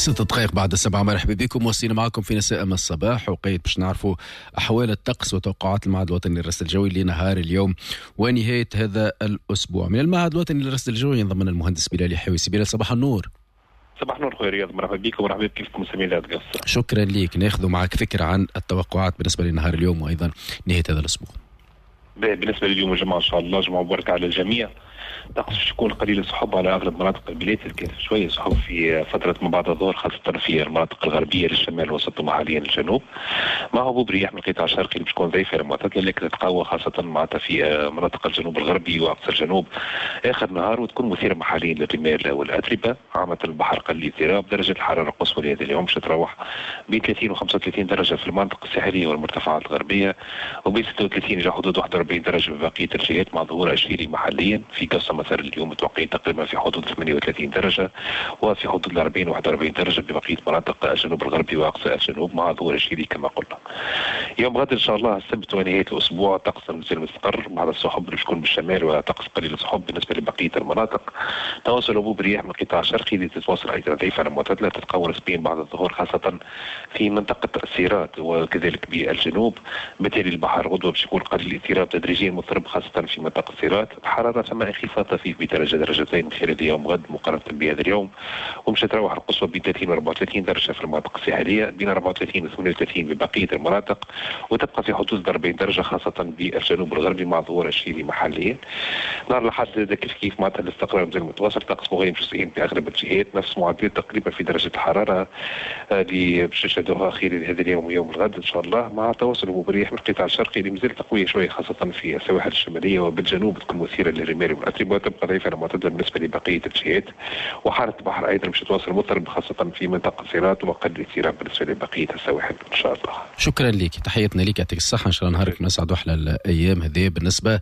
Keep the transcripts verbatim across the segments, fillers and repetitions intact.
ست دقائق بعد السبعة. مرحبا بكم، وصينا معكم في نسائم الصباح وقيت باش نعرفوا أحوال الطقس وتوقعات المعهد الوطني للرصد الجوي لنهار اليوم ونهاية هذا الأسبوع. من المعهد الوطني للرصد الجوي ينضم المهندس بلال حويسي. بلال، صباح النور. صباح النور خويا رياض، مرحبا بكم ومرحبا بكيفكم مستمعين القصة. شكرا لك. ناخذ معك فكرة عن التوقعات بالنسبة لنهار اليوم وأيضا نهاية هذا الأسبوع. بالنسبة لليوم جماعة إن شاء الله جمعة مباركة على الجميع. طقس يكون قليل السحب على اغلب مناطق البلاد، لكن شويه سحب في فتره ما بعد الظهر خاصه في المناطق الغربيه للشمال الوسط ومحليا الجنوب، مع هبوب رياح من القطاع الشرقي اللي بتكون ضعيفه المعتدله لكن تتقوى خاصه معناتها في مناطق الجنوب الغربي واقصى الجنوب اخر نهار، وتكون مثيره محليا للرمال والاتربه. عامه البحر قل الاضطراب. درجه الحراره القصوى لهذا اليوم باش تتراوح بين ثلاثين و خمسة وثلاثين درجه في المناطق الساحليه والمرتفعات الغربيه، وبين ستة وثلاثين الى حدود واحد وأربعين درجه في بقيه الجهات، مع ظهور اشيري محليا. في قصه مثلا اليوم متوقعين تقريبا في حدود ثمانية وثلاثين درجة وفي حدود أربعين و واحد وأربعين درجة ببقية مناطق الجنوب الغربي وأقصى الجنوب، مع ظهور الشيلي كما قلنا. يوم غد إن شاء الله السبت ونهاية الأسبوع طقس مازال مستقر بعد السحب اللي بتكون بالشمال وطقس قليل السحب بالنسبة لبقية المناطق. تواصل هبوب رياح من القطاع الشرقي اللي تتواصل أيضا ضعيفة على معتدلة، تتقوى نسبيا بعد الظهور خاصة في منطقة السيرات وكذلك بالجنوب. بالتالي البحر غدوة باش يكون قليل الاضطراب تدريجيا مضطرب خاصة في منطقة السيرات. الحرارة ثم انخفاض طفيف بدرجة درجتين خلال اليوم غد مقارنة بهذا اليوم، ومش تتراوح القصوى بين ثلاثين و أربعة وثلاثين درجة في المناطق الساحلية، بين أربعة وثلاثين و ثمانية وثلاثين ببقية المناطق، وتبقى في حدود أربعين درجة خاصة بالجنوب الغربي مع ظهور الشيلي محليا. نهار الأحد كيف كيف معناتها الاستقرار مازال متواصل، طقس مغيم جزئيا في أغلب الجهات، نفس معدل تقريبا في درجة الحرارة اللي باش نشهدوها خلال هذا اليوم ويوم الغد إن شاء الله، مع تواصل هبوب الرياح من القطاع الشرقي اللي مازال قوية شوية خاصة في السواحل الشمالية وبالجنوب تكون مثيرة للرمال والأتربة، وتبقى ضعيفة على معتدل بالنسبة لبقية الجهات. وحالة البحر أيضا مش تواصل مضطرب خاصة في منطقة السيرات وقد الاضطراب بالنسبة لبقية السواحل إن شاء الله. شكرا لك، تحياتنا لك، يعطيك الصحة، إن شاء الله نهارك مسعد وأحلى الأيام هذه. بالنسبة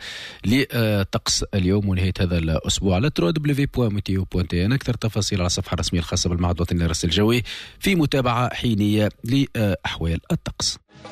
لطقس اليوم ونهاية هذا الأسبوع على دبليو دبليو دبليو دوت ميتيو دوت إن. أكثر تفاصيل على الصفحة الرسمية الخاصة بالمعهد الوطني للرصد الجوي في متابعة حينية لأحوال الطقس.